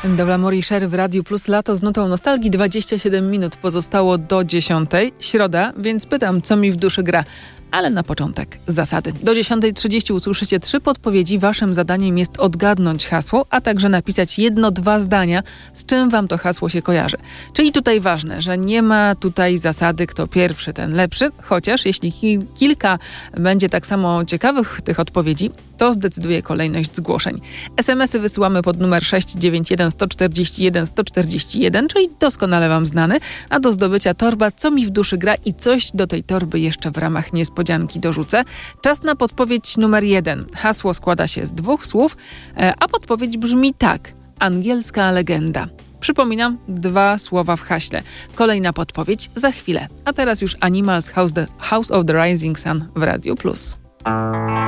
Dobra, Morisher w Radiu Plus, lato z nutą nostalgii. 27 minut pozostało do 10. Środa, więc pytam, co mi w duszy gra. Ale na początek zasady. Do 10:30 usłyszycie 3 podpowiedzi. Waszym zadaniem jest odgadnąć hasło, a także napisać 1-2 zdania, z czym wam to hasło się kojarzy. Czyli tutaj ważne, że nie ma tutaj zasady, kto pierwszy, ten lepszy. Chociaż jeśli kilka będzie tak samo ciekawych tych odpowiedzi, to zdecyduje kolejność zgłoszeń. SMS-y wysyłamy pod numer 691 141 141, czyli doskonale wam znany, a do zdobycia torba Co mi w duszy gra i coś do tej torby jeszcze w ramach niespodzianki dorzucę. Czas na podpowiedź numer 1. Hasło składa się z 2 słów, a podpowiedź brzmi tak. Angielska legenda. Przypominam, 2 słowa w haśle. Kolejna podpowiedź za chwilę. A teraz już Animals House of the Rising Sun w Radiu Plus.